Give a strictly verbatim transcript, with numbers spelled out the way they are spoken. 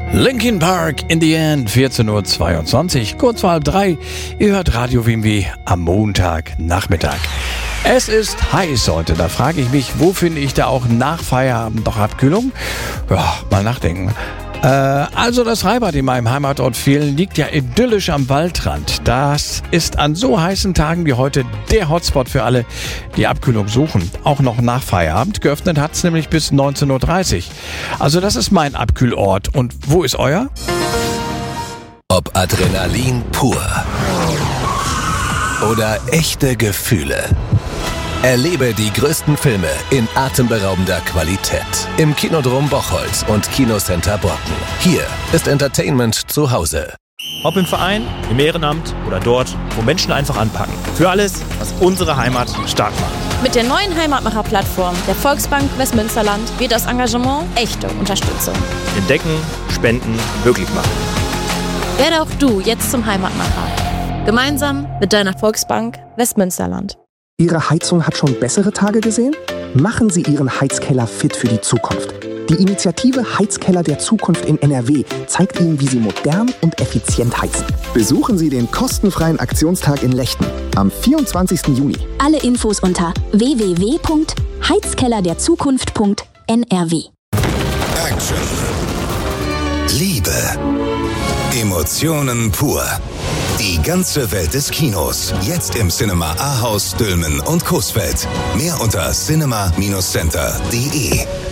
Linkin Park in the End, vierzehn Uhr zweiundzwanzig, kurz vor halb drei. Ihr hört Radio W M W am Montagnachmittag. Es ist heiß heute, da frage ich mich, wo finde ich da auch nach Feierabend noch Abkühlung? Ja, mal nachdenken. Äh, also das Freibad in meinem Heimatort Vehlen liegt ja idyllisch am Waldrand. Das ist an so heißen Tagen wie heute der Hotspot für alle, die Abkühlung suchen. Auch noch nach Feierabend. Geöffnet hat es nämlich bis neunzehn Uhr dreißig. Also das ist mein Abkühlort. Und wo ist euer? Ob Adrenalin pur oder echte Gefühle. Erlebe die größten Filme in atemberaubender Qualität im Kinodrom Bocholt und Kinocenter Brocken. Hier ist Entertainment zu Hause. Ob im Verein, im Ehrenamt oder dort, wo Menschen einfach anpacken. Für alles, was unsere Heimat stark macht. Mit der neuen Heimatmacher-Plattform der Volksbank Westmünsterland wird das Engagement echte Unterstützung. Entdecken, spenden, möglich machen. Werde auch du jetzt zum Heimatmacher. Gemeinsam mit deiner Volksbank Westmünsterland. Ihre Heizung hat schon bessere Tage gesehen? Machen Sie Ihren Heizkeller fit für die Zukunft. Die Initiative Heizkeller der Zukunft in N R W zeigt Ihnen, wie Sie modern und effizient heizen. Besuchen Sie den kostenfreien Aktionstag in Lechten am vierundzwanzigsten Juni. Alle Infos unter w w w punkt heizkeller der zukunft punkt n r w. Action, Liebe, Emotionen pur. Die ganze Welt des Kinos. Jetzt im Cinema Ahaus, Dülmen und Coesfeld. Mehr unter cinema Bindestrich center punkt de.